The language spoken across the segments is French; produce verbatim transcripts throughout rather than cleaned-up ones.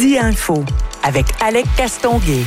Midi Info avec Alec Castonguay.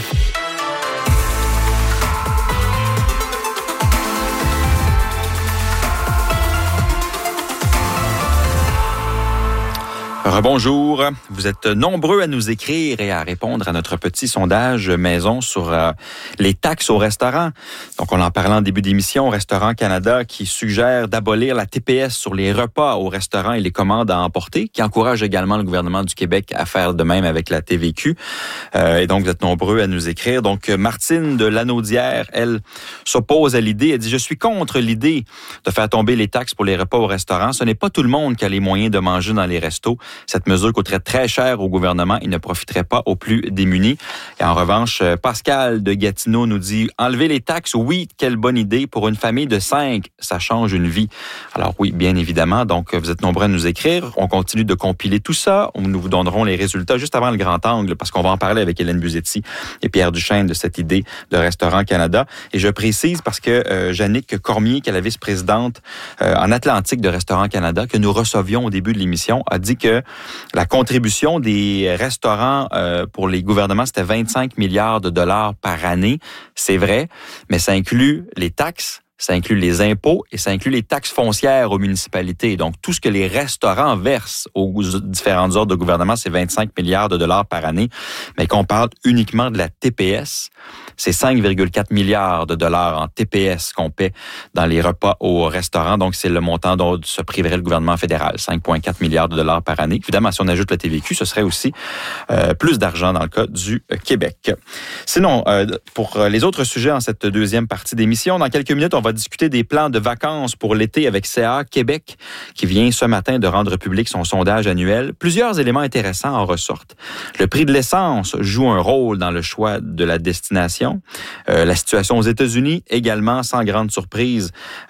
Rebonjour. Vous êtes nombreux à nous écrire et à répondre à notre petit sondage maison sur euh, les taxes au restaurant. Donc, on en parlait en début d'émission, Restaurant Canada qui suggère d'abolir la T P S sur les repas au restaurant et les commandes à emporter, qui encourage également le gouvernement du Québec à faire de même avec la T V Q. Euh, et donc, vous êtes nombreux à nous écrire. Donc, Martine de Lanaudière, elle, s'oppose à l'idée. Elle dit « Je suis contre l'idée de faire tomber les taxes pour les repas au restaurant. Ce n'est pas tout le monde qui a les moyens de manger dans les restos. Cette mesure coûterait très cher au gouvernement et ne profiterait pas aux plus démunis. » Et en revanche, Pascal de Gatineau nous dit « Enlever les taxes, oui, quelle bonne idée. Pour une famille de cinq, ça change une vie. » Alors oui, bien évidemment. Donc, vous êtes nombreux à nous écrire. On continue de compiler tout ça. Nous vous donnerons les résultats juste avant le grand angle parce qu'on va en parler avec Hélène Buzetti et Pierre Duchesne de cette idée de Restaurant Canada. Et je précise parce que euh, Jannick Cormier, qui est la vice-présidente euh, en Atlantique de Restaurant Canada, que nous recevions au début de l'émission, a dit que la contribution des restaurants euh, pour les gouvernements, c'était vingt-cinq milliards de dollars par année. C'est vrai, mais ça inclut les taxes, ça inclut les impôts et ça inclut les taxes foncières aux municipalités. Donc, tout ce que les restaurants versent aux différentes ordres de gouvernement, c'est vingt-cinq milliards de dollars par année. Mais qu'on parle uniquement de la T P S, c'est cinq virgule quatre milliards de dollars en T P S qu'on paie dans les repas au restaurant. Donc, c'est le montant dont se priverait le gouvernement fédéral, cinq virgule quatre milliards de dollars par année. Évidemment, si on ajoute la T V Q, ce serait aussi euh, plus d'argent dans le cas du Québec. Sinon, euh, pour les autres sujets en cette deuxième partie d'émission, dans quelques minutes, on va discuter des plans de vacances pour l'été avec C A Québec, qui vient ce matin de rendre public son sondage annuel. Plusieurs éléments intéressants en ressortent. Le prix de l'essence joue un rôle dans le choix de la destination. Euh, la situation aux États-Unis, également, sans grande surprise,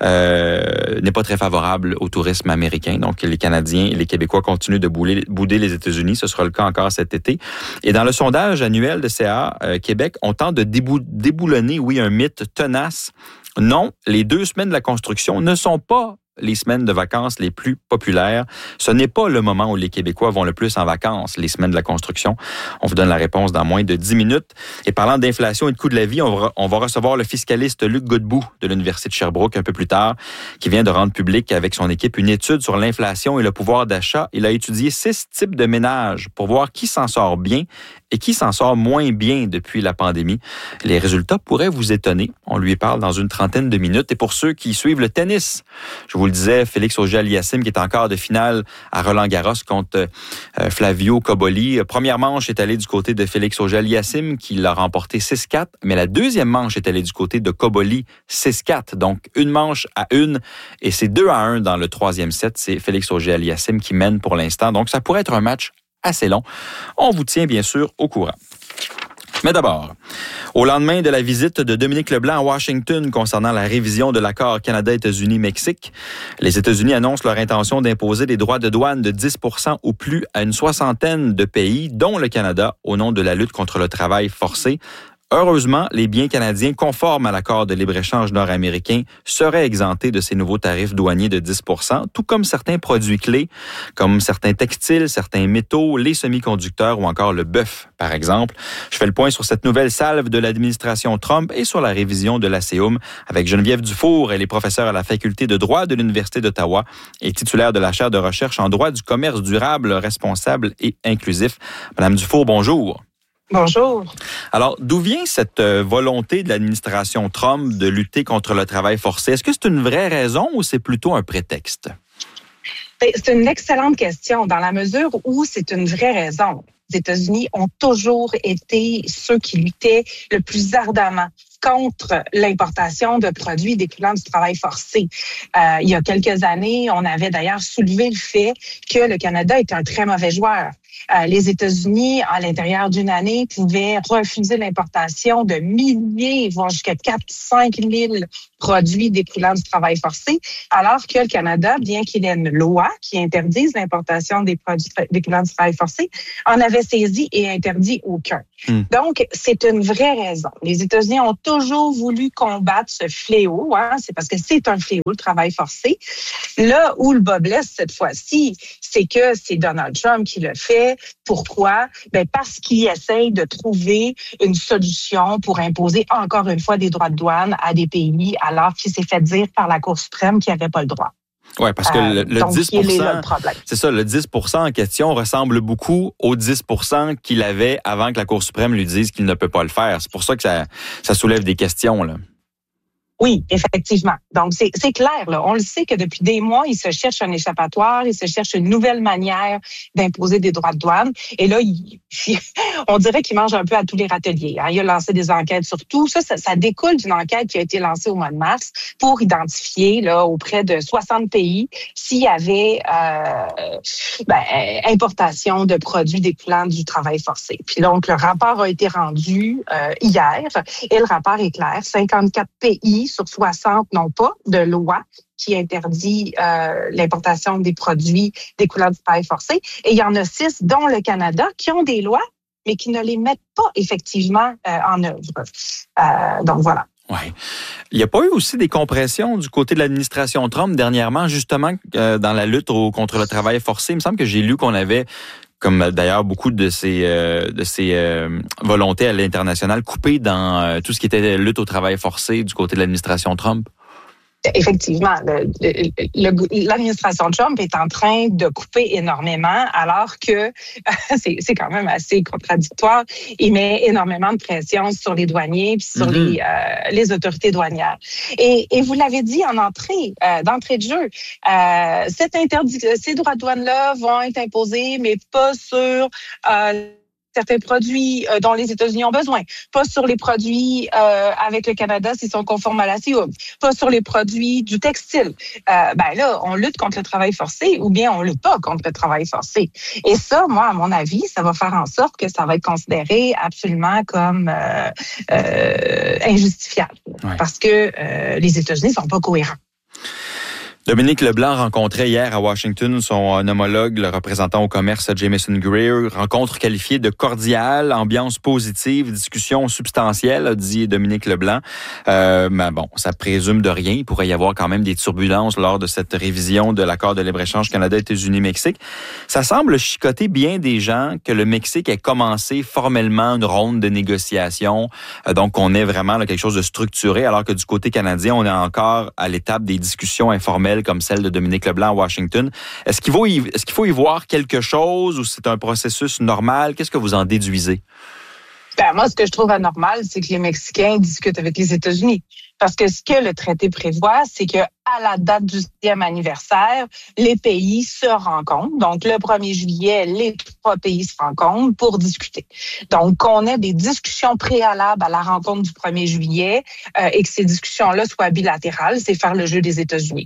euh, n'est pas très favorable au tourisme américain. Donc, les Canadiens et les Québécois continuent de bouler, bouder les États-Unis. Ce sera le cas encore cet été. Et dans le sondage annuel de C A euh, Québec, on tente de débou- déboulonner, oui, un mythe tenace. Non, les deux semaines de la construction ne sont pas les semaines de vacances les plus populaires. Ce n'est pas le moment où les Québécois vont le plus en vacances, les semaines de la construction. On vous donne la réponse dans moins de dix minutes. Et parlant d'inflation et de coût de la vie, on va, on va recevoir le fiscaliste Luc Godbout de l'Université de Sherbrooke un peu plus tard, qui vient de rendre public avec son équipe une étude sur l'inflation et le pouvoir d'achat. Il a étudié six types de ménages pour voir qui s'en sort bien et qui s'en sort moins bien depuis la pandémie. Les résultats pourraient vous étonner. On lui parle dans une trentaine de minutes. Et pour ceux qui suivent le tennis, je vous le disais, Félix Auger-Aliassime qui est en quart de finale à Roland-Garros contre euh, Flavio Cobolli. Première manche est allée du côté de Félix Auger-Aliassime qui l'a remporté six quatre, mais la deuxième manche est allée du côté de Cobolli six quatre. Donc, une manche à une et c'est deux à un dans le troisième set. C'est Félix Auger-Aliassime qui mène pour l'instant. Donc, ça pourrait être un match assez long. On vous tient bien sûr au courant. Mais d'abord, au lendemain de la visite de Dominique Leblanc à Washington concernant la révision de l'accord Canada-États-Unis-Mexique, les États-Unis annoncent leur intention d'imposer des droits de douane de dix pour cent ou plus à une soixantaine de pays, dont le Canada, au nom de la lutte contre le travail forcé. Heureusement, les biens canadiens conformes à l'accord de libre-échange nord-américain seraient exemptés de ces nouveaux tarifs douaniers de dix pour cent, tout comme certains produits clés, comme certains textiles, certains métaux, les semi-conducteurs ou encore le bœuf, par exemple. Je fais le point sur cette nouvelle salve de l'administration Trump et sur la révision de l'ASEUM avec Geneviève Dufour. Elle est professeure à la faculté de droit de l'Université d'Ottawa et titulaire de la chaire de recherche en droit du commerce durable, responsable et inclusif. Madame Dufour, bonjour. Bonjour. Alors, d'où vient cette volonté de l'administration Trump de lutter contre le travail forcé? Est-ce que c'est une vraie raison ou c'est plutôt un prétexte? C'est une excellente question dans la mesure où c'est une vraie raison. Les États-Unis ont toujours été ceux qui luttaient le plus ardemment contre l'importation de produits découlant du travail forcé. Euh, il y a quelques années, on avait d'ailleurs soulevé le fait que le Canada était un très mauvais joueur. Euh, les États-Unis, à l'intérieur d'une année, pouvaient refuser l'importation de milliers, voire jusqu'à quatre à cinq mille produits découlant du travail forcé, alors que le Canada, bien qu'il ait une loi qui interdise l'importation des produits découlant du travail forcé, en avait saisi et interdit aucun. Mmh. Donc, c'est une vraie raison. Les États-Unis ont toujours toujours voulu combattre ce fléau. Hein? C'est parce que c'est un fléau, le travail forcé. Là où le bas blesse cette fois-ci, c'est que c'est Donald Trump qui le fait. Pourquoi? Ben parce qu'il essaye de trouver une solution pour imposer encore une fois des droits de douane à des pays alors qu'il s'est fait dire par la Cour suprême qu'il n'y avait pas le droit. Oui, parce que le, le donc, dix pour cent, il est là le problème. C'est ça, le dix pour cent en question ressemble beaucoup au dix pour cent qu'il avait avant que la Cour suprême lui dise qu'il ne peut pas le faire. C'est pour ça que ça, ça soulève des questions, là. Oui, effectivement. Donc, c'est, c'est clair, là. On le sait que depuis des mois, il se cherche un échappatoire, il se cherche une nouvelle manière d'imposer des droits de douane. Et là, il, on dirait qu'il mange un peu à tous les râteliers. Hein. Il a lancé des enquêtes sur tout. Ça, ça, ça découle d'une enquête qui a été lancée au mois de mars pour identifier, là, auprès de soixante pays, s'il y avait euh, ben, importation de produits découlant du travail forcé. Puis donc, le rapport a été rendu euh, hier et le rapport est clair. cinquante-quatre pays sur soixante n'ont pas de loi qui interdit euh, l'importation des produits découlant du travail forcé. Et il y en a six, dont le Canada, qui ont des lois, mais qui ne les mettent pas effectivement euh, en œuvre. Euh, donc voilà. Oui. Il n'y a pas eu aussi des compressions du côté de l'administration Trump dernièrement, justement, euh, dans la lutte au, contre le travail forcé? Il me semble que j'ai lu qu'on avait, comme d'ailleurs beaucoup de ces, euh, de ces euh, volontés à l'international, coupées dans euh, tout ce qui était lutte au travail forcé du côté de l'administration Trump. Effectivement, le, le, l'administration Trump est en train de couper énormément, alors que c'est, c'est quand même assez contradictoire. Il met énormément de pression sur les douaniers puis sur mm-hmm. les, euh, les autorités douanières. Et, et vous l'avez dit en entrée, euh, d'entrée de jeu, euh, cette interdiction, ces droits de douane-là vont être imposés, mais pas sur euh, certains produits euh, dont les États-Unis ont besoin, pas sur les produits euh, avec le Canada s'ils sont conformes à la C I O B, pas sur les produits du textile. Euh, ben là, on lutte contre le travail forcé ou bien on lutte pas contre le travail forcé. Et ça, moi, à mon avis, ça va faire en sorte que ça va être considéré absolument comme euh, euh, injustifiable, ouais. Parce que euh, les États-Unis sont pas cohérents. Dominique Leblanc rencontrait hier à Washington son homologue, le représentant au commerce Jamieson Greer. Rencontre qualifiée de cordiale, ambiance positive, discussion substantielle, a dit Dominique Leblanc. Euh, mais bon, ça présume de rien. Il pourrait y avoir quand même des turbulences lors de cette révision de l'accord de libre-échange Canada-États-Unis-Mexique. Ça semble chicoter bien des gens que le Mexique ait commencé formellement une ronde de négociations, euh, donc on ait vraiment là, quelque chose de structuré, alors que du côté canadien, on est encore à l'étape des discussions informelles comme celle de Dominique Leblanc à Washington. Est-ce qu'il faut y, est-ce qu'il faut y voir quelque chose ou c'est un processus normal? Qu'est-ce que vous en déduisez? Ben, moi, ce que je trouve anormal, c'est que les Mexicains discutent avec les États-Unis. Parce que ce que le traité prévoit, c'est que à la date du dixième anniversaire, les pays se rencontrent. Donc, le premier juillet, les trois pays se rencontrent pour discuter. Donc, qu'on ait des discussions préalables à la rencontre du premier juillet euh, et que ces discussions-là soient bilatérales, c'est faire le jeu des États-Unis.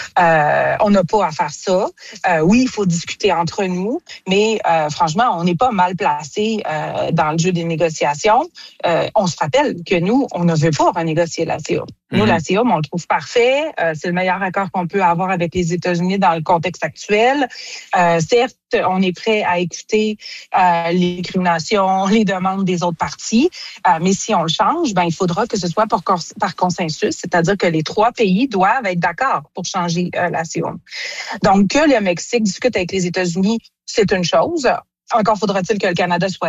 Euh, on n'a pas à faire ça. Euh, oui, il faut discuter entre nous, mais euh, franchement, on n'est pas mal placé euh, dans le jeu des négociations. Euh, on se rappelle que nous, on ne veut pas renégocier la C I O B. Nous, mm-hmm. la C I O B, on le trouve parfait. Euh, c'est le meilleur accord qu'on peut avoir avec les États-Unis dans le contexte actuel. Euh, certes, on est prêt à écouter euh, les récriminations, les demandes des autres parties, euh, mais si on le change, ben il faudra que ce soit par, par consensus, c'est-à-dire que les trois pays doivent être d'accord pour changer euh, la C I O B. Donc, que le Mexique discute avec les États-Unis, c'est une chose. Encore faudra-t-il que le Canada soit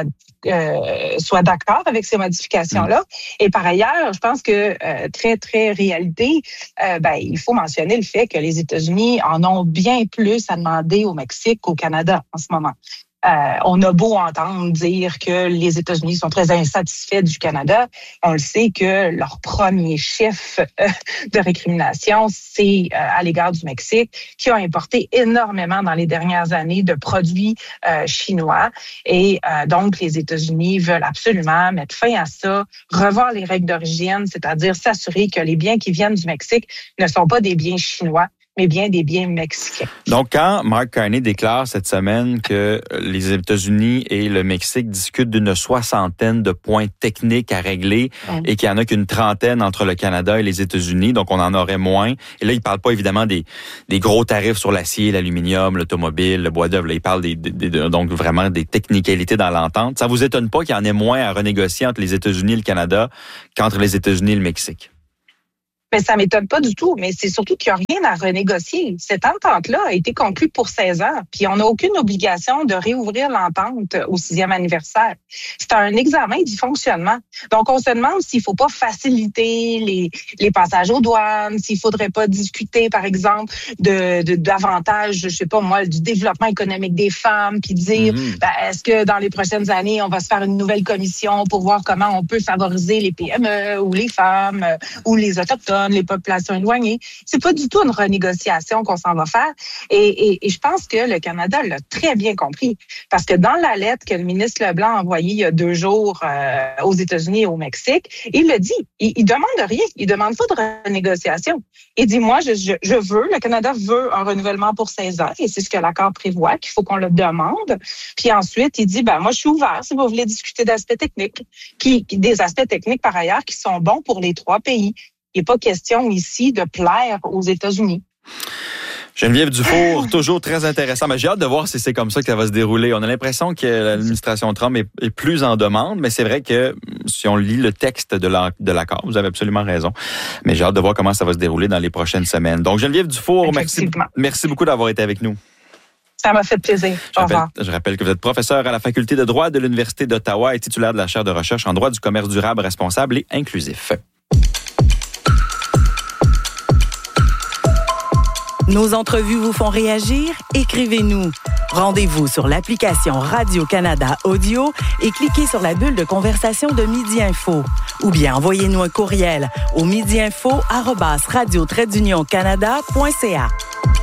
euh, soit d'accord avec ces modifications-là. Mmh. Et par ailleurs, je pense que euh, très, très réalité, euh, ben, il faut mentionner le fait que les États-Unis en ont bien plus à demander au Mexique qu'au Canada en ce moment. Euh, on a beau entendre dire que les États-Unis sont très insatisfaits du Canada, on le sait que leur premier chef euh, de récrimination, c'est euh, à l'égard du Mexique, qui a importé énormément dans les dernières années de produits euh, chinois. Et euh, donc, les États-Unis veulent absolument mettre fin à ça, revoir les règles d'origine, c'est-à-dire s'assurer que les biens qui viennent du Mexique ne sont pas des biens chinois, mais bien des biens mexicains. Donc, quand Mark Carney déclare cette semaine que les États-Unis et le Mexique discutent d'une soixantaine de points techniques à régler mmh. et qu'il n'y en a qu'une trentaine entre le Canada et les États-Unis, donc on en aurait moins. Et là, il ne parle pas évidemment des, des gros tarifs sur l'acier, l'aluminium, l'automobile, le bois d'œuvre. Là, il parle des, des, des, donc vraiment des technicalités dans l'entente. Ça vous étonne pas qu'il y en ait moins à renégocier entre les États-Unis et le Canada qu'entre les États-Unis et le Mexique? Mais ça m'étonne pas du tout, mais c'est surtout qu'il n'y a rien à renégocier. Cette entente-là a été conclue pour seize ans, puis on n'a aucune obligation de réouvrir l'entente au sixième anniversaire. C'est un examen du fonctionnement. Donc, on se demande s'il faut pas faciliter les, les passages aux douanes, s'il faudrait pas discuter, par exemple, de, de davantage, je sais pas moi, du développement économique des femmes, puis dire, mm-hmm. ben, est-ce que dans les prochaines années, on va se faire une nouvelle commission pour voir comment on peut favoriser les P M E ou les femmes euh, ou les Autochtones, les populations éloignées. C'est pas du tout une renégociation qu'on s'en va faire. Et, et, et je pense que le Canada l'a très bien compris. Parce que dans la lettre que le ministre Leblanc a envoyée il y a deux jours euh, aux États-Unis et au Mexique, il le dit. Il, il demande rien. Il demande pas de renégociation. Il dit, moi, je, je, je veux, le Canada veut un renouvellement pour seize ans. Et c'est ce que l'accord prévoit, qu'il faut qu'on le demande. Puis ensuite, il dit, ben moi, je suis ouvert si vous voulez discuter d'aspects techniques, qui, des aspects techniques, par ailleurs, qui sont bons pour les trois pays. Il n'est pas question ici de plaire aux États-Unis. Geneviève Dufour, toujours très intéressant. Mais j'ai hâte de voir si c'est comme ça que ça va se dérouler. On a l'impression que l'administration Trump est, est plus en demande, mais c'est vrai que si on lit le texte de, la, de l'accord, vous avez absolument raison. Mais j'ai hâte de voir comment ça va se dérouler dans les prochaines semaines. Donc, Geneviève Dufour, merci, merci beaucoup d'avoir été avec nous. Ça m'a fait plaisir. Je rappelle, je rappelle que vous êtes professeur à la Faculté de droit de l'Université d'Ottawa et titulaire de la chaire de recherche en droit du commerce durable, responsable et inclusif. Nos entrevues vous font réagir? Écrivez-nous. Rendez-vous sur l'application Radio-Canada Audio et cliquez sur la bulle de conversation de Midi Info. Ou bien envoyez-nous un courriel au midiinfo arobase radio trait d'union canada point c a.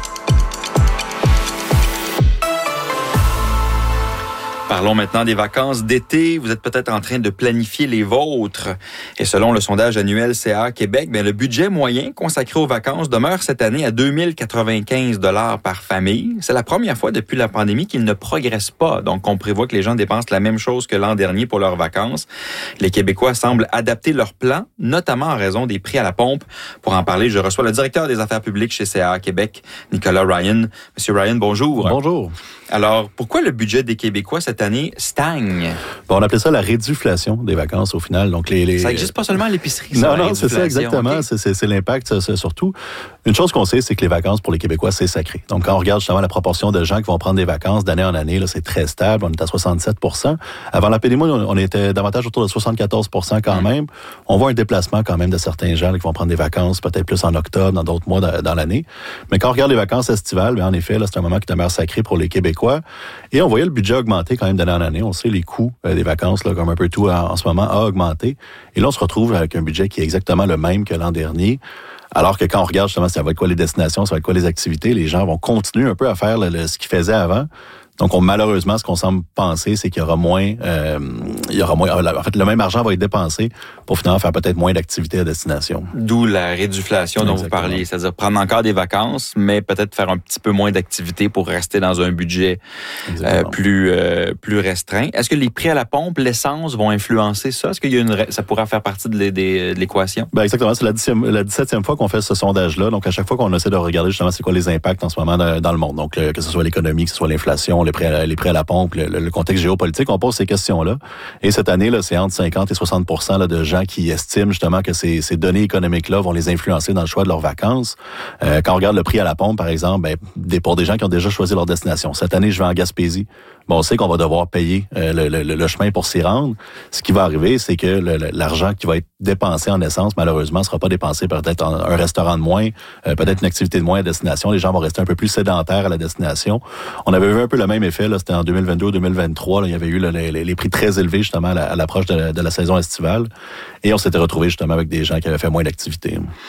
Parlons maintenant des vacances d'été. Vous êtes peut-être en train de planifier les vôtres. Et selon le sondage annuel C A A Québec, bien, le budget moyen consacré aux vacances demeure cette année à deux mille quatre-vingt-quinze dollars par famille. C'est la première fois depuis la pandémie qu'il ne progresse pas. Donc, on prévoit que les gens dépensent la même chose que l'an dernier pour leurs vacances. Les Québécois semblent adapter leur plan, notamment en raison des prix à la pompe. Pour en parler, je reçois le directeur des affaires publiques chez C A A Québec, Nicolas Ryan. Monsieur Ryan, bonjour. Bonjour. Alors, pourquoi le budget des Québécois cette année stagne? Bon, on appelait ça la réduflation des vacances au final. Donc les, les... Ça n'existe pas seulement à l'épicerie. Non, non, c'est ça exactement. Okay. C'est, c'est, c'est l'impact, ça, c'est surtout. Une chose qu'on sait, c'est que les vacances pour les Québécois, c'est sacré. Donc quand on regarde justement la proportion de gens qui vont prendre des vacances d'année en année, là, c'est très stable. On est à soixante-sept pour cent. Avant la pandémie, on était davantage autour de soixante-quatorze pour cent quand même. On voit un déplacement quand même de certains gens là, qui vont prendre des vacances peut-être plus en octobre, dans d'autres mois dans, dans l'année. Mais quand on regarde les vacances estivales, bien, en effet, là, c'est un moment qui demeure sacré pour les Québécois. Et on voyait le budget augmenter quand même d'année en année. On sait les coûts euh, des vacances, là, comme un peu tout en, en ce moment, a augmenté. Et là, on se retrouve avec un budget qui est exactement le même que l'an dernier. Alors que quand on regarde justement, ça va être quoi les destinations, ça va être quoi les activités, les gens vont continuer un peu à faire le, le, ce qu'ils faisaient avant. Donc, on, malheureusement, ce qu'on semble penser, c'est qu'il y aura moins, euh, il y aura moins, en fait, le même argent va être dépensé pour finalement faire peut-être moins d'activités à destination. D'où la réduflation dont Exactement. Vous parliez, c'est-à-dire prendre encore des vacances, mais peut-être faire un petit peu moins d'activités pour rester dans un budget euh, plus euh, plus restreint. Est-ce que les prix à la pompe, l'essence vont influencer ça? Est-ce qu'il y a une, ça pourra faire partie de, de l'équation? Ben exactement, c'est la, dixième, la dix-septième fois qu'on fait ce sondage-là. Donc, à chaque fois qu'on essaie de regarder justement c'est quoi les impacts en ce moment dans, dans le monde. Donc, que ce soit l'économie, que ce soit l'inflation, les prix à, les prix à la pompe, le, le contexte géopolitique, on pose ces questions-là. Et cette année, là, c'est entre cinquante et soixante pour cent là, de gens qui estiment justement que ces, ces données économiques-là vont les influencer dans le choix de leurs vacances. Euh, quand on regarde le prix à la pompe, par exemple, ben, des, pour des gens qui ont déjà choisi leur destination. Cette année, je vais en Gaspésie. Bon, on sait qu'on va devoir payer euh, le, le, le chemin pour s'y rendre. Ce qui va arriver, c'est que le, l'argent qui va être dépensé en essence, malheureusement, ne sera pas dépensé peut-être en un restaurant de moins, euh, peut-être une activité de moins à destination. Les gens vont rester un peu plus sédentaires à la destination. On avait vu un peu le même effet, là, c'était en deux mille vingt-deux ou deux mille vingt-trois. Là, il y avait eu là, les, les prix très élevés justement à, la, à l'approche de la, de la saison estivale. Et on s'était retrouvé justement avec des gens qui avaient fait moins d'activités.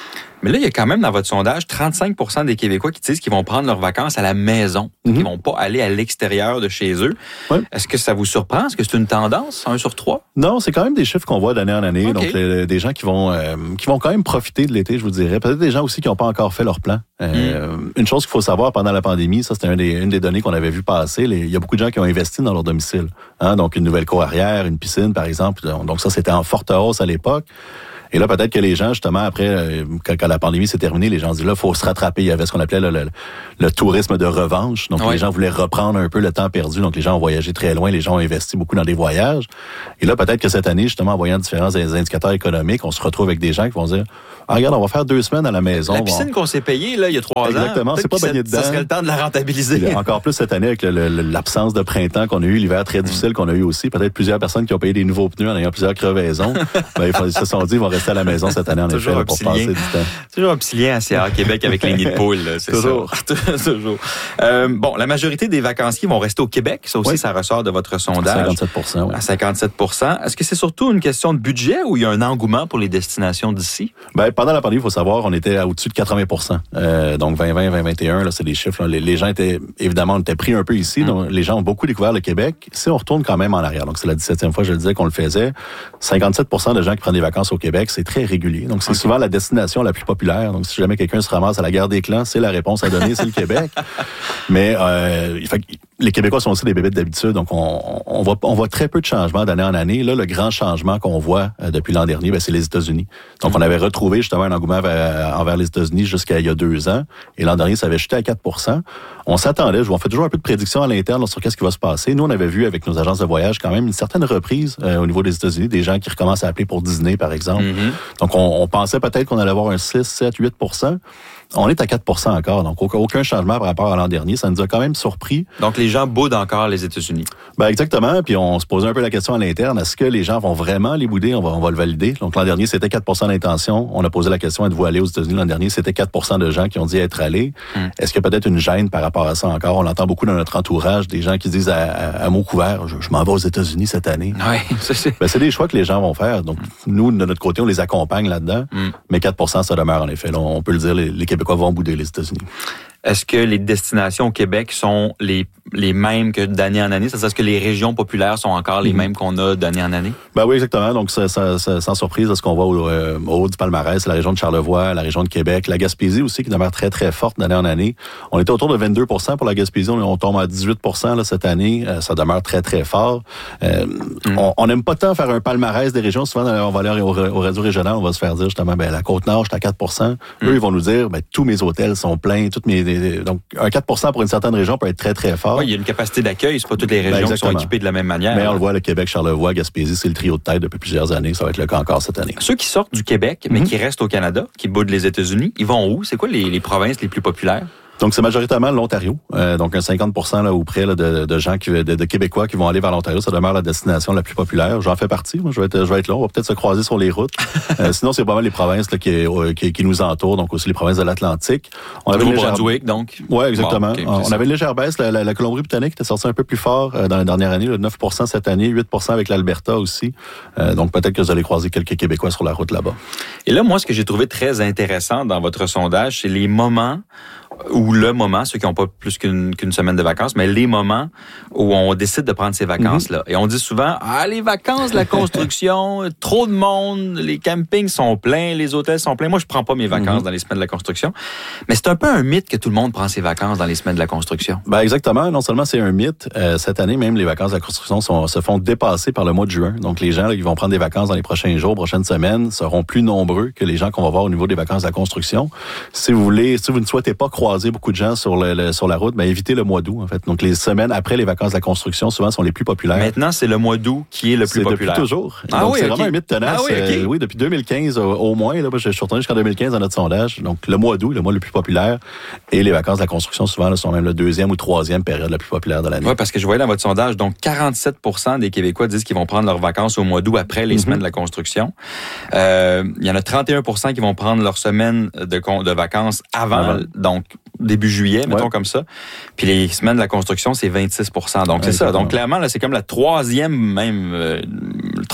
Mais là, il y a quand même dans votre sondage trente-cinq pour cent des Québécois qui disent qu'ils vont prendre leurs vacances à la maison, mm-hmm. qu'ils vont pas aller à l'extérieur de chez eux. Ouais. Est-ce que ça vous surprend? Est-ce que c'est une tendance, un sur trois? Non, c'est quand même des chiffres qu'on voit d'année en année. Okay. Donc, les, des gens qui vont euh, qui vont quand même profiter de l'été, je vous dirais. Peut-être des gens aussi qui n'ont pas encore fait leur plan. Euh, mm. Une chose qu'il faut savoir pendant la pandémie, ça c'était un des, une des données qu'on avait vu passer. Les, il y a beaucoup de gens qui ont investi dans leur domicile. Hein? Donc, une nouvelle cour arrière, une piscine, par exemple. Donc, ça, c'était en forte hausse à l'époque. Et là, peut-être que les gens, justement, après, euh, quand, quand la pandémie s'est terminée, les gens se disent, là, il faut se rattraper. Il y avait ce qu'on appelait le, le, le tourisme de revanche. Donc, oui. les gens voulaient reprendre un peu le temps perdu. Donc, les gens ont voyagé très loin. Les gens ont investi beaucoup dans des voyages. Et là, peut-être que cette année, justement, en voyant différents indicateurs économiques, on se retrouve avec des gens qui vont dire, ah, regarde, on va faire deux semaines à la maison. La piscine bon. qu'on s'est payée, là, il y a trois Exactement, ans. Exactement, c'est pas baigné dedans. Ça serait le temps de la rentabiliser. Encore plus cette année avec le, le, l'absence de printemps qu'on a eu, l'hiver très difficile qu'on a eu aussi. Peut-être plusieurs personnes qui ont payé des nouveaux pneus en ayant plusieurs crevaisons. ben, ils se sont dit, ils vont rester à la maison cette année. En toujours effet, un pour petit passer lien. du temps. Toujours un petit lien à C A Québec avec les nids de poules. C'est toujours. Ça. toujours. Euh, bon, la majorité des vacanciers vont rester au Québec. Ça aussi, oui. ça ressort de votre sondage. cinquante-sept pour cent, oui. À cinquante-sept pour cent. Est-ce que c'est surtout une question de budget ou il y a un engouement pour les destinations d'ici? Ben, pendant la pandémie, il faut savoir, on était à au-dessus de quatre-vingts pour cent. Euh, donc, vingt vingt, vingt vingt et un, là, c'est des chiffres. Là. Les, les gens étaient, évidemment, on était pris un peu ici. Mm. Donc, les gens ont beaucoup découvert le Québec. Si on retourne quand même en arrière, donc c'est la dix-septième fois, je le disais, qu'on le faisait, cinquante-sept pour cent de gens qui prennent des vacances au Québec, c'est très régulier. Donc, c'est okay. souvent la destination la plus populaire. Donc, si jamais quelqu'un se ramasse à la guerre des clans, c'est la réponse à donner, c'est le Québec. Mais euh, il fait, les Québécois sont aussi des bébites d'habitude, donc on, on, voit, on voit très peu de changements d'année en année. Là, le grand changement qu'on voit euh, depuis l'an dernier, ben, c'est les États-Unis. Donc, mm-hmm. on avait retrouvé justement un engouement vers, envers les États-Unis jusqu'à il y a deux ans. Et l'an dernier, ça avait chuté à quatre pour cent. On s'attendait, on fait toujours un peu de prédiction à l'interne là, sur qu'est-ce qui va se passer. Nous, on avait vu avec nos agences de voyage quand même une certaine reprise euh, au niveau des États-Unis, des gens qui recommencent à appeler pour Disney, par exemple. Mm-hmm. Donc, on, on pensait peut-être qu'on allait avoir un six, sept, huit pour cent. On est à quatre pour cent encore, donc aucun changement par rapport à l'an dernier. Ça nous a quand même surpris. Donc, les gens boudent encore les États-Unis. Ben exactement, puis on se posait un peu la question à l'interne, est-ce que les gens vont vraiment les bouder? On va, on va le valider. Donc, l'an dernier, c'était quatre pour cent d'intention. On a posé la question, êtes-vous allé aux États-Unis l'an dernier? C'était quatre pour cent de gens qui ont dit être allés. Hum. Est-ce qu'il y a peut-être une gêne par rapport à ça encore? On l'entend beaucoup dans notre entourage, des gens qui disent à, à, à mot couvert, je, je m'en vais aux États-Unis cette année. Oui, c'est c'est. Ben, c'est des choix que les gens vont faire. Donc, nous, de notre côté, on les accompagne là-dedans. Hum. Mais quatre pour cent, ça demeure en effet. Là, on peut le dire, les, les Québécois vont bouder les États-Unis. Est-ce que les destinations au Québec sont les, les mêmes que d'année en année? C'est-à-dire, est-ce que les régions populaires sont encore les mmh. mêmes qu'on a d'année en année? Ben oui, exactement. Donc, ça, ça, ça, sans surprise, ce qu'on voit au, euh, au haut du palmarès, la région de Charlevoix, la région de Québec, la Gaspésie aussi, qui demeure très, très forte d'année en année. On était autour de vingt-deux pour cent pour la Gaspésie. On, on tombe à dix-huit pour cent là, cette année. Euh, ça demeure très, très fort. Euh, mmh. On n'aime pas tant faire un palmarès des régions. Souvent, on va aller au, au réseau régional, on va se faire dire justement, ben la Côte-Nord, j'étais à quatre pour cent. Mmh. Eux, ils vont nous dire, ben tous mes hôtels sont pleins, toutes mes... Donc, un quatre pour cent pour une certaine région peut être très, très fort. Oui, il y a une capacité d'accueil. C'est pas toutes les régions ben qui sont équipées de la même manière. Mais on le voit, le Québec, Charlevoix, Gaspésie, c'est le trio de tête depuis plusieurs années. Ça va être le cas encore cette année. Ceux qui sortent du Québec, mais mm-hmm. qui restent au Canada, qui boudent les États-Unis, ils vont où? C'est quoi les, les provinces les plus populaires? Donc, c'est majoritairement l'Ontario. Euh, donc, un cinquante pour cent là, ou près là, de, de gens, qui, de, de Québécois qui vont aller vers l'Ontario. Ça demeure la destination la plus populaire. J'en fais partie. Moi, je vais être, je vais être là. On va peut-être se croiser sur les routes. euh, sinon, c'est pas mal les provinces là, qui, euh, qui, qui nous entourent. Donc, aussi les provinces de l'Atlantique. On avait Nouveau-Brunswick, donc. Oui, exactement. Bon, okay, on avait une légère baisse. La, la, la Colombie-Britannique était sortie un peu plus fort euh, dans la dernière année. Là, neuf pour cent cette année, huit pour cent avec l'Alberta aussi. Euh, donc, peut-être que vous allez croiser quelques Québécois sur la route là-bas. Et là, moi, ce que j'ai trouvé très intéressant dans votre sondage, c'est les moments ou le moment, ceux qui n'ont pas plus qu'une, qu'une semaine de vacances, mais les moments où on décide de prendre ces vacances-là. Mm-hmm. Et on dit souvent, ah, les vacances, la construction, trop de monde, les campings sont pleins, les hôtels sont pleins. Moi, je prends pas mes vacances mm-hmm. dans les semaines de la construction. Mais c'est un peu un mythe que tout le monde prend ses vacances dans les semaines de la construction. Ben exactement. Non seulement c'est un mythe, euh, cette année, même les vacances de la construction sont, se font dépasser par le mois de juin. Donc, les gens là, qui vont prendre des vacances dans les prochains jours, prochaines semaines, seront plus nombreux que les gens qu'on va voir au niveau des vacances de la construction. Si vous voulez, si vous ne souhaitez pas croiser beaucoup de gens sur, le, le, sur la route, ben évitez le mois d'août, en fait. Donc, les semaines après les vacances de la construction, souvent, sont les plus populaires. Maintenant, c'est le mois d'août qui est le plus c'est populaire. Depuis toujours. Ah Donc, oui, c'est okay. vraiment un mythe tenace. Ah oui, okay. euh, oui, depuis deux mille quinze au, au moins. Là, je suis retourné jusqu'en deux mille quinze dans notre sondage. Donc, le mois d'août, le mois le plus populaire. Et les vacances de la construction, souvent, là, sont même la deuxième ou troisième période la plus populaire de l'année. Oui, parce que je voyais dans votre sondage, donc, quarante-sept pour cent des Québécois disent qu'ils vont prendre leurs vacances au mois d'août après les mm-hmm. semaines de la construction. Euh, il y en a trente et un pour cent qui vont prendre leur semaine de, de vacances avant, avant. donc, début juillet, mettons ouais. comme ça. Puis les semaines de la construction, c'est vingt-six pour cent. Donc, ouais, c'est ça. Donc, clairement, là, c'est comme la troisième, même, euh,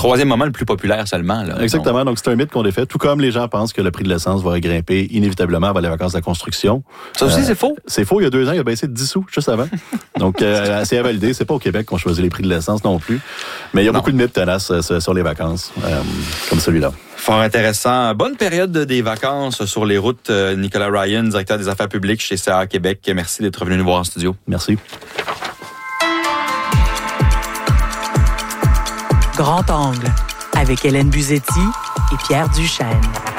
troisième moment le plus populaire seulement. Là. Exactement. Donc, donc c'est un mythe qu'on défait. Tout comme les gens pensent que le prix de l'essence va grimper inévitablement avant les vacances de la construction. Ça aussi, euh, c'est faux. C'est faux. Il y a deux ans, il a baissé de dix sous juste avant. Donc, euh, c'est à valider. C'est pas au Québec qu'on choisit les prix de l'essence non plus. Mais il y a non. beaucoup de mythes tenaces euh, sur les vacances, euh, comme celui-là. Fort intéressant. Bonne période des vacances sur les routes. Nicolas Ryan, directeur des affaires publiques chez C A A Québec. Merci d'être venu nous voir en studio. Merci. Grand angle, avec Hélène Buzetti et Pierre Duchesne.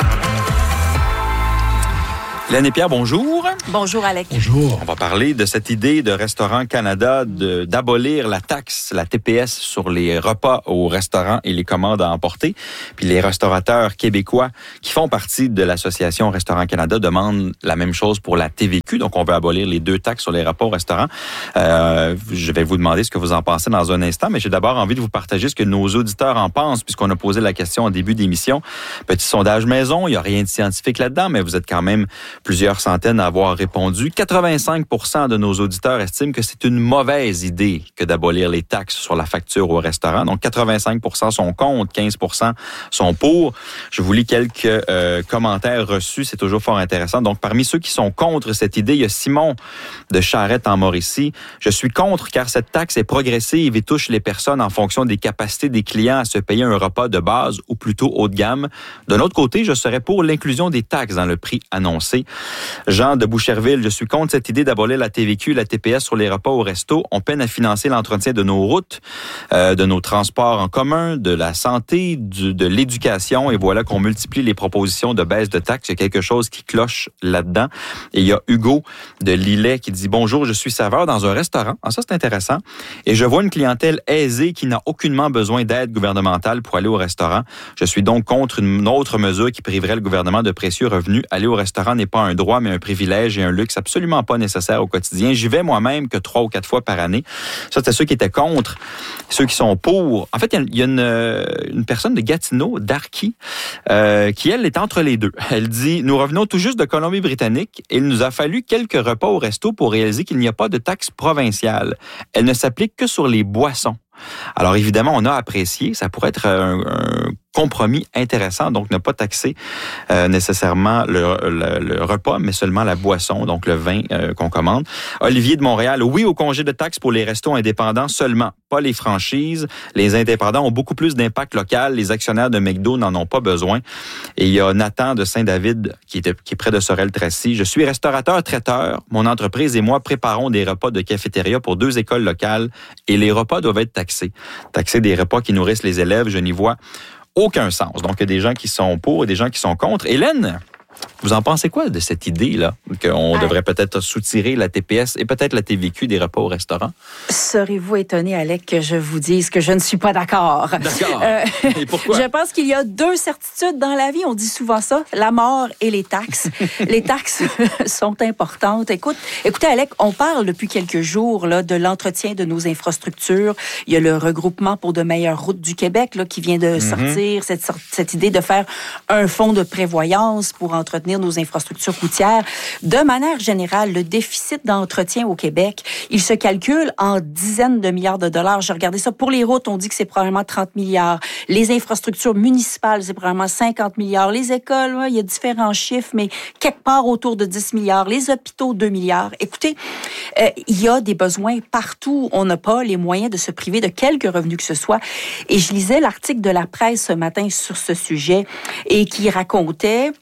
Hélène et Pierre, bonjour. Bonjour, Alec. Bonjour. On va parler de cette idée de Restaurant Canada de, d'abolir la taxe, la T P S, sur les repas au restaurant et les commandes à emporter. Puis les restaurateurs québécois qui font partie de l'association Restaurant Canada demandent la même chose pour la T V Q. Donc, on veut abolir les deux taxes sur les repas au restaurant. Euh, je vais vous demander ce que vous en pensez dans un instant, mais j'ai d'abord envie de vous partager ce que nos auditeurs en pensent, puisqu'on a posé la question au début d'émission. Petit sondage maison, il n'y a rien de scientifique là-dedans, mais vous êtes quand même plusieurs centaines à avoir répondu. quatre-vingt-cinq pour cent de nos auditeurs estiment que c'est une mauvaise idée que d'abolir les taxes sur la facture au restaurant. Donc, quatre-vingt-cinq pour cent sont contre, quinze pour cent sont pour. Je vous lis quelques euh, commentaires reçus. C'est toujours fort intéressant. Donc, parmi ceux qui sont contre cette idée, il y a Simon de Charette en Mauricie. Je suis contre car cette taxe est progressive et touche les personnes en fonction des capacités des clients à se payer un repas de base ou plutôt haut de gamme. D'un autre côté, je serais pour l'inclusion des taxes dans le prix annoncé. Jean de Boucherville, je suis contre cette idée d'abolir la T V Q et la T P S sur les repas au resto. On peine à financer l'entretien de nos routes, euh, de nos transports en commun, de la santé, du, de l'éducation. Et voilà qu'on multiplie les propositions de baisse de taxes. Il y a quelque chose qui cloche là-dedans. Et il y a Hugo de Lillet qui dit « Bonjour, je suis serveur dans un restaurant. » Ah, ça, c'est intéressant. Et je vois une clientèle aisée qui n'a aucunement besoin d'aide gouvernementale pour aller au restaurant. Je suis donc contre une autre mesure qui priverait le gouvernement de précieux revenus. Aller au restaurant n'est pas un droit, mais un privilège et un luxe absolument pas nécessaire au quotidien. J'y vais moi-même que trois ou quatre fois par année. Ça, c'était ceux qui étaient contre. Ceux qui sont pour. En fait, il y a une, une personne de Gatineau, Darky, euh, qui, elle, est entre les deux. Elle dit « Nous revenons tout juste de Colombie-Britannique et il nous a fallu quelques repas au resto pour réaliser qu'il n'y a pas de taxe provinciale. Elle ne s'applique que sur les boissons. » Alors, évidemment, on a apprécié. Ça pourrait être un, un compromis intéressant, donc ne pas taxer euh, nécessairement le, le, le repas, mais seulement la boisson, donc le vin euh, qu'on commande. Olivier de Montréal, oui au congé de taxes pour les restos indépendants seulement, pas les franchises. Les indépendants ont beaucoup plus d'impact local. Les actionnaires de McDo n'en ont pas besoin. Et il y a Nathan de Saint-David, qui est, qui est près de Sorel-Tracy. Je suis restaurateur-traiteur. Mon entreprise et moi préparons des repas de cafétéria pour deux écoles locales et les repas doivent être taxés. Taxer des repas qui nourrissent les élèves, je n'y vois aucun sens. Donc, il y a des gens qui sont pour et des gens qui sont contre. Hélène, vous en pensez quoi de cette idée-là, qu'on devrait peut-être soutirer la T P S et peut-être la T V Q des repas au restaurant? Serez-vous étonné, Alec, que je vous dise que je ne suis pas d'accord? D'accord. Euh, et pourquoi? Je pense qu'il y a deux certitudes dans la vie. On dit souvent ça, la mort et les taxes. Les taxes sont importantes. Écoute, écoutez, Alec, on parle depuis quelques jours là, de l'entretien de nos infrastructures. Il y a le regroupement pour de meilleures routes du Québec là, qui vient de mm-hmm. sortir cette, cette idée de faire un fonds de prévoyance pour entretenir nos infrastructures routières. De manière générale, le déficit d'entretien au Québec, il se calcule en dizaines de milliards de dollars. J'ai regardé ça. Pour les routes, on dit que c'est probablement trente milliards. Les infrastructures municipales, c'est probablement cinquante milliards. Les écoles, ouais, il y a différents chiffres, mais quelque part autour de dix milliards. Les hôpitaux, deux milliards. Écoutez, euh, il y a des besoins partout. On n'a pas les moyens de se priver de quelque revenu que ce soit. Et je lisais l'article de la presse ce matin sur ce sujet et qui racontait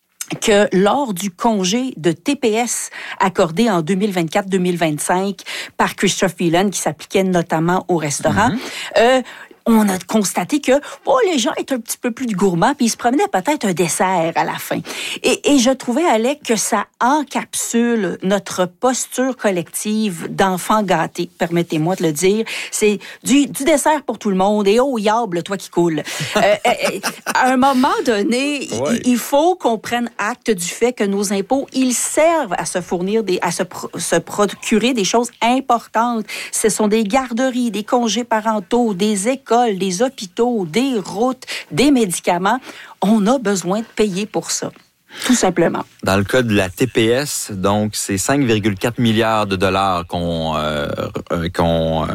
que lors du congé de T P S accordé en deux mille vingt-quatre deux mille vingt-cinq par Christophe Phelan, qui s'appliquait notamment au restaurant, mm-hmm. euh, on a constaté que oh, les gens étaient un petit peu plus gourmands, puis ils se promenaient peut-être un dessert à la fin. Et, et je trouvais, Alec, que ça encapsule notre posture collective d'enfants gâtés, permettez-moi de le dire. C'est du, du dessert pour tout le monde, et oh, yable, toi qui coule. euh, euh, à un moment donné, ouais. il, il faut qu'on prenne acte du fait que nos impôts, ils servent à se fournir, des, à se, pro, se procurer des choses importantes. Ce sont des garderies, des congés parentaux, des écoles, des hôpitaux, des routes, des médicaments. On a besoin de payer pour ça. Tout simplement. Dans le cas de la T P S, donc, c'est cinq virgule quatre milliards de dollars qu'on, euh, qu'on euh,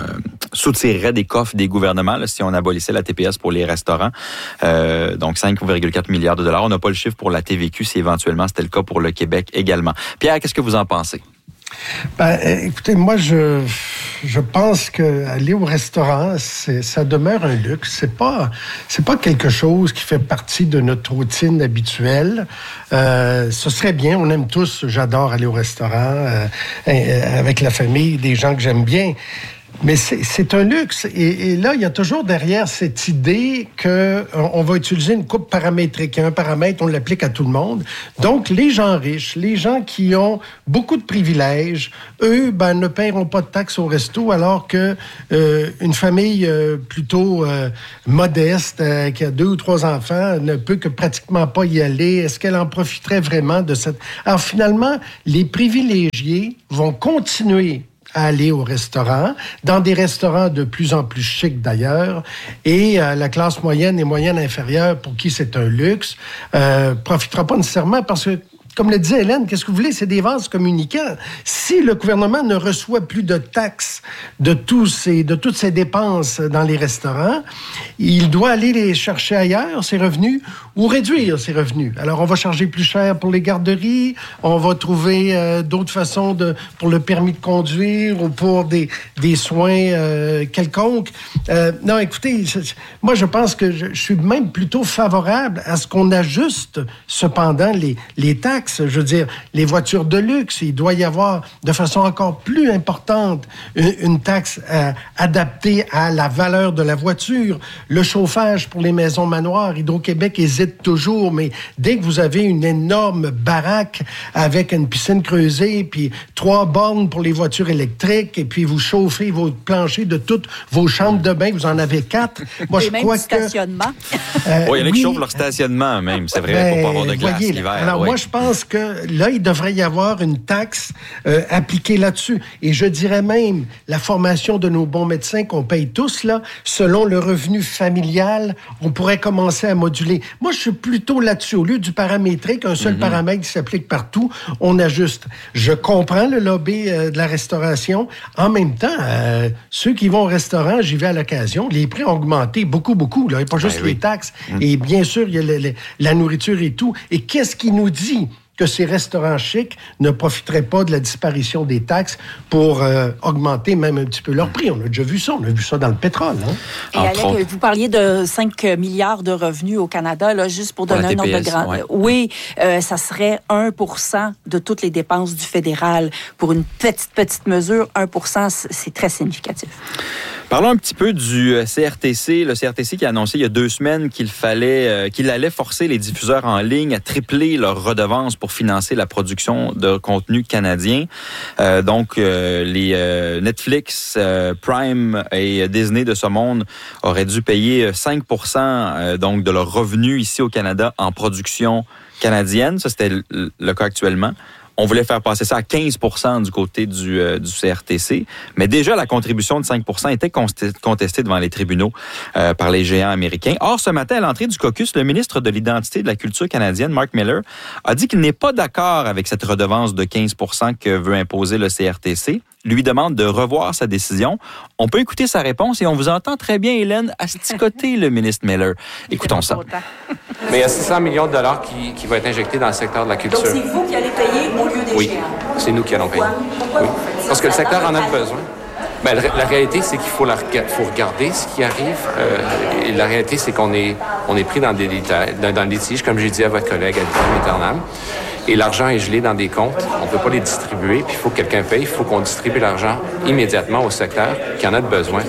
soutirerait des coffres des gouvernements là, si on abolissait la T P S pour les restaurants. Euh, donc, cinq virgule quatre milliards de dollars. On n'a pas le chiffre pour la T V Q si éventuellement c'était le cas pour le Québec également. Pierre, qu'est-ce que vous en pensez? Ben, écoutez, moi, je, je pense que aller au restaurant, c'est, ça demeure un luxe. C'est pas, c'est pas quelque chose qui fait partie de notre routine habituelle. Euh, ce serait bien. On aime tous. J'adore aller au restaurant euh, avec la famille, des gens que j'aime bien. Mais c'est, c'est un luxe. Et, et là, il y a toujours derrière cette idée qu'on on va utiliser une coupe paramétrique. Un paramètre, on l'applique à tout le monde. Donc, les gens riches, les gens qui ont beaucoup de privilèges, eux, ben, ne paieront pas de taxes au resto, alors que euh, une famille euh, plutôt euh, modeste, euh, qui a deux ou trois enfants, ne peut que pratiquement pas y aller. Est-ce qu'elle en profiterait vraiment de cette... Alors, finalement, les privilégiés vont continuer à aller au restaurant, dans des restaurants de plus en plus chics d'ailleurs, et euh, la classe moyenne et moyenne inférieure, pour qui c'est un luxe, euh, profitera pas nécessairement parce que, comme le disait Hélène, qu'est-ce que vous voulez? C'est des vases communicants. Si le gouvernement ne reçoit plus de taxes de, tous ces, de toutes ces dépenses dans les restaurants, il doit aller les chercher ailleurs, ses revenus, ou réduire ses revenus. Alors, on va charger plus cher pour les garderies, on va trouver euh, d'autres façons de, pour le permis de conduire ou pour des, des soins euh, quelconques. Euh, non, écoutez, je, moi, je pense que je, je suis même plutôt favorable à ce qu'on ajuste, cependant, les, les taxes. Je veux dire, les voitures de luxe, il doit y avoir de façon encore plus importante une, une taxe euh, adaptée à la valeur de la voiture. Le chauffage pour les maisons manoirs, Hydro-Québec hésite toujours, mais dès que vous avez une énorme baraque avec une piscine creusée, puis trois bornes pour les voitures électriques, et puis vous chauffez vos planchers de toutes vos chambres de bain, vous en avez quatre. Moi, et je même crois du que... stationnement. Euh, oui, il y en a oui, qui chauffent leur stationnement même, c'est vrai, ben, pour pas avoir de glace voyez, l'hiver. Alors, oui. moi, je pense que là, il devrait y avoir une taxe euh, appliquée là-dessus. Et je dirais même, la formation de nos bons médecins qu'on paye tous, là, selon le revenu familial, on pourrait commencer à moduler. Moi, je suis plutôt là-dessus. Au lieu du paramétrique, un seul mm-hmm. paramètre qui s'applique partout, on ajuste. Je comprends le lobby euh, de la restauration. En même temps, euh, ceux qui vont au restaurant, j'y vais à l'occasion, les prix ont augmenté beaucoup, beaucoup. Là. Il n'y a pas juste ben, les oui. taxes. Mm. Et bien sûr, il y a le, le, la nourriture et tout. Et qu'est-ce qui nous dit que ces restaurants chics ne profiteraient pas de la disparition des taxes pour euh, augmenter même un petit peu leur prix? On a déjà vu ça. On a vu ça dans le pétrole. Hein? Et Alec, vous parliez de cinq milliards de revenus au Canada, là, juste pour donner pour un ordre de grand... Ouais. Oui, euh, ça serait un pour cent de toutes les dépenses du fédéral. Pour une petite, petite mesure, un pour cent, c'est très significatif. Parlons un petit peu du C R T C. Le C R T C qui a annoncé il y a deux semaines qu'il fallait, euh, qu'il allait forcer les diffuseurs en ligne à tripler leurs redevances pour financer la production de contenu canadien. Euh, donc, euh, les euh, Netflix, euh, Prime et Disney de ce monde auraient dû payer cinq pour cent euh, donc de leurs revenus ici au Canada en production canadienne. Ça, c'était le, le cas actuellement. On voulait faire passer ça à quinze pour cent du côté du, euh, du C R T C. Mais déjà, la contribution de cinq pour cent était contestée devant les tribunaux euh, par les géants américains. Or, ce matin, à l'entrée du caucus, le ministre de l'Identité et de la Culture canadienne, Mark Miller, a dit qu'il n'est pas d'accord avec cette redevance de quinze pour cent que veut imposer le C R T C. Lui demande de revoir sa décision. On peut écouter sa réponse et on vous entend très bien, Hélène, asticoter le ministre Miller. Écoutons ça. Mais il y a six cents millions de dollars qui, qui vont être injectés dans le secteur de la culture. Donc, c'est vous qui allez payer au lieu des oui, géants? Oui, c'est nous qui allons payer. Pourquoi oui. vous faites ça? Parce que le secteur en a besoin. Ben, la, la réalité, c'est qu'il faut, la, faut regarder ce qui arrive. Euh, et la réalité, c'est qu'on est, on est pris dans des dans, dans le litige, comme j'ai dit à votre collègue, à Éternam. Et l'argent est gelé dans des comptes. On ne peut pas les distribuer. Puis il faut que quelqu'un paye. Il faut qu'on distribue l'argent immédiatement au secteur qui en a besoin.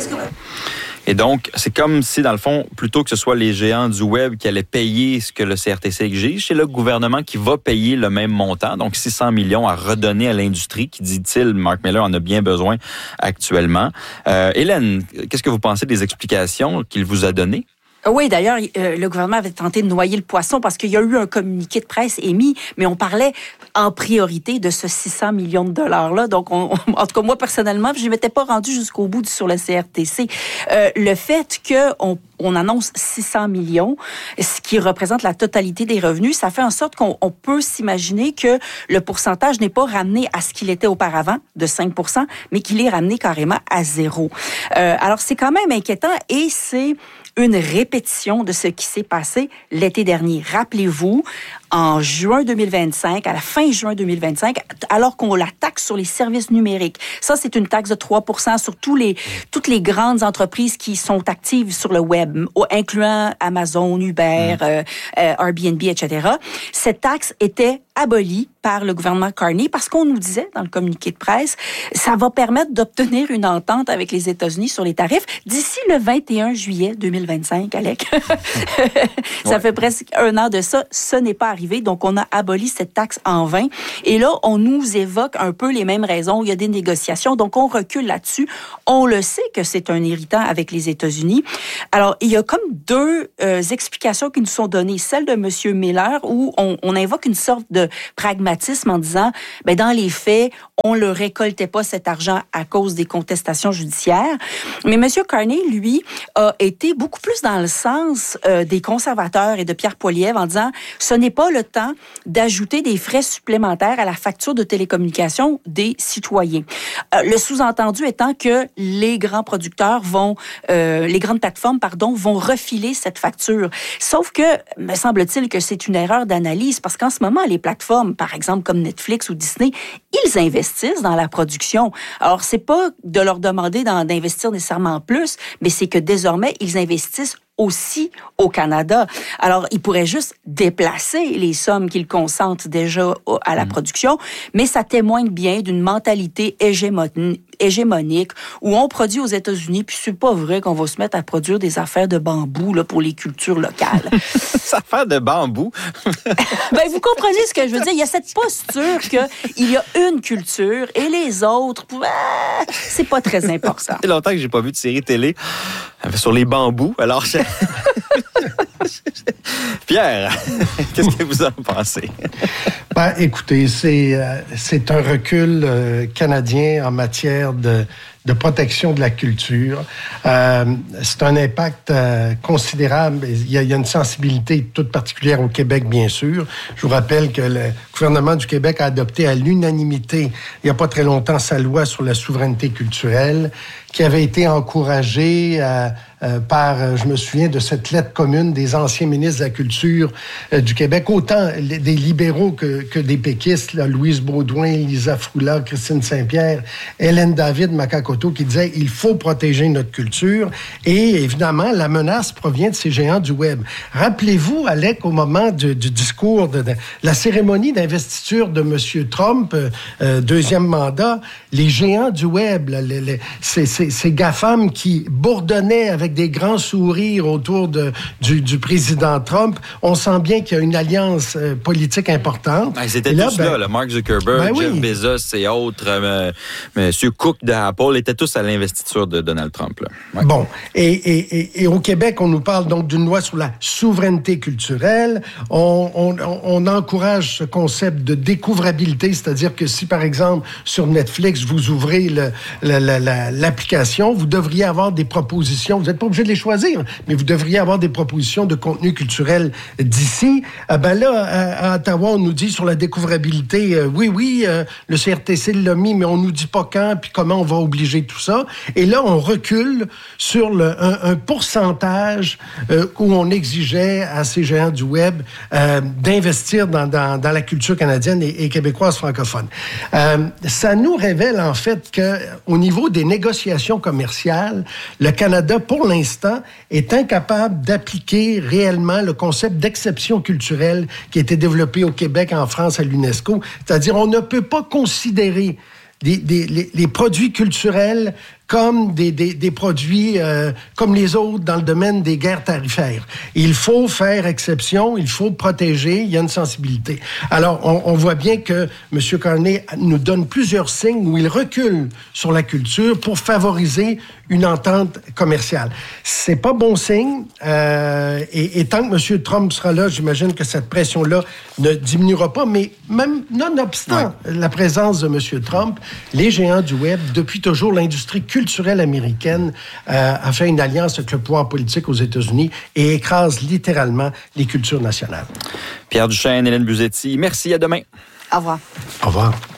Et donc, c'est comme si, dans le fond, plutôt que ce soit les géants du web qui allaient payer ce que le C R T C exige, c'est le gouvernement qui va payer le même montant, donc six cents millions à redonner à l'industrie, qui, dit-il, Mark Miller en a bien besoin actuellement. Euh, Hélène, qu'est-ce que vous pensez des explications qu'il vous a données? Oui, d'ailleurs, euh, le gouvernement avait tenté de noyer le poisson parce qu'il y a eu un communiqué de presse émis, mais on parlait en priorité de ce six cents millions de dollars-là. Donc, on, on, en tout cas, moi, personnellement, je ne m'étais pas rendu jusqu'au bout sur le C R T C. Euh, le fait qu'on on annonce six cents millions, ce qui représente la totalité des revenus. Ça fait en sorte qu'on on peut s'imaginer que le pourcentage n'est pas ramené à ce qu'il était auparavant, de cinq pour cent, mais qu'il est ramené carrément à zéro. Euh, alors, c'est quand même inquiétant et c'est une répétition de ce qui s'est passé l'été dernier. Rappelez-vous, en juin deux mille vingt-cinq, à la fin juin deux mille vingt-cinq, alors qu'on la taxe sur les services numériques. Ça, c'est une taxe de trois pour cent sur tous les, toutes les grandes entreprises qui sont actives sur le web, incluant Amazon, Uber, mmh. euh, euh, Airbnb, et cetera. Cette taxe était abolie par le gouvernement Carney parce qu'on nous disait dans le communiqué de presse, ça va permettre d'obtenir une entente avec les États-Unis sur les tarifs d'ici le vingt et un juillet deux mille vingt-cinq, Alec. Ça ouais. fait presque un an de ça. Ce n'est pas arrivé. Donc, on a aboli cette taxe en vain. Et là, on nous évoque un peu les mêmes raisons. Il y a des négociations. Donc, on recule là-dessus. On le sait que c'est un irritant avec les États-Unis. Alors, il y a comme deux euh, explications qui nous sont données. Celle de M. Miller, où on, on invoque une sorte de pragmatisme en disant, ben, dans les faits, on ne récoltait pas cet argent à cause des contestations judiciaires. Mais M. Carney, lui, a été beaucoup plus dans le sens euh, des conservateurs et de Pierre Poilievre en disant, ce n'est pas le temps d'ajouter des frais supplémentaires à la facture de télécommunications des citoyens. Euh, le sous-entendu étant que les grands producteurs vont, euh, les grandes plateformes, pardon, vont refiler cette facture. Sauf que, me semble-t-il que c'est une erreur d'analyse parce qu'en ce moment, les plateformes, par exemple comme Netflix ou Disney, ils investissent dans la production. Alors, c'est pas de leur demander d'investir nécessairement plus, mais c'est que désormais, ils investissent aussi au Canada. Alors, ils pourraient juste déplacer les sommes qu'ils consentent déjà à la mmh. production, mais ça témoigne bien d'une mentalité hégémonique, hégémonique où on produit aux États-Unis, puis c'est pas vrai qu'on va se mettre à produire des affaires de bambou là, pour les cultures locales. Des affaires de bambou? Ben, vous comprenez ce que je veux dire. Il y a cette posture qu'il y a une culture et les autres, ben, c'est pas très important. Ça fait longtemps que j'ai pas vu de série télé sur les bambous, alors... Je... Pierre, qu'est-ce que vous en pensez? Ben, écoutez, c'est, euh, c'est un recul euh, canadien en matière de, de protection de la culture. Euh, c'est un impact euh, considérable. Il y, a, il y a une sensibilité toute particulière au Québec, bien sûr. Je vous rappelle que le gouvernement du Québec a adopté à l'unanimité, il n'y a pas très longtemps, sa loi sur la souveraineté culturelle, qui avait été encouragée euh, euh, par, euh, je me souviens de cette lettre commune des anciens ministres de la Culture euh, du Québec, autant les, des libéraux que, que des péquistes, là, Louise Baudouin, Lisa Froula, Christine Saint-Pierre, Hélène David Makakoto, qui disaient il faut protéger notre culture. Et évidemment, la menace provient de ces géants du Web. Rappelez-vous, Alec, au moment de, du discours, de, de la cérémonie d'investiture de M. Trump, euh, deuxième mandat, les géants du Web, là, les, les, c'est, c'est Ces GAFAM qui bourdonnaient avec des grands sourires autour de, du, du président Trump, on sent bien qu'il y a une alliance euh, politique importante. Ah, ils étaient là, tous ben, là, là, Mark Zuckerberg, ben Jeff oui. Bezos et autres, euh, M. Cook d'Apple, étaient tous à l'investiture de Donald Trump. Là. Ouais. Bon, et, et, et, et au Québec, on nous parle donc d'une loi sur la souveraineté culturelle. On, on, on encourage ce concept de découvrabilité, c'est-à-dire que si, par exemple, sur Netflix, vous ouvrez le, la, la, la, l'application, vous devriez avoir des propositions. Vous n'êtes pas obligé de les choisir, mais vous devriez avoir des propositions de contenu culturel d'ici. Euh, ben là, à, à Ottawa, on nous dit sur la découvrabilité, euh, oui, oui, euh, le C R T C l'a mis, mais on nous dit pas quand, puis comment on va obliger tout ça. Et là, on recule sur le, un, un pourcentage euh, où on exigeait à ces géants du Web euh, d'investir dans, dans, dans la culture canadienne et, et québécoise francophone. Euh, ça nous révèle en fait qu'au niveau des négociations commerciale, le Canada, pour l'instant, est incapable d'appliquer réellement le concept d'exception culturelle qui a été développé au Québec, en France, à l'UNESCO. C'est-à-dire, on ne peut pas considérer des, des, les, les produits culturels comme des, des, des produits euh, comme les autres dans le domaine des guerres tarifaires. Il faut faire exception, il faut protéger, il y a une sensibilité. Alors, on, on voit bien que M. Carney nous donne plusieurs signes où il recule sur la culture pour favoriser une entente commerciale. C'est pas bon signe, euh, et, et tant que M. Trump sera là, j'imagine que cette pression-là ne diminuera pas, mais même nonobstant ouais. la présence de M. Trump, les géants du Web, depuis toujours, l'industrie culturelle culturelle américaine euh, a fait une alliance avec le pouvoir politique aux États-Unis et écrase littéralement les cultures nationales. Pierre Duchesne, Hélène Buzetti, merci, à demain. Au revoir. Au revoir.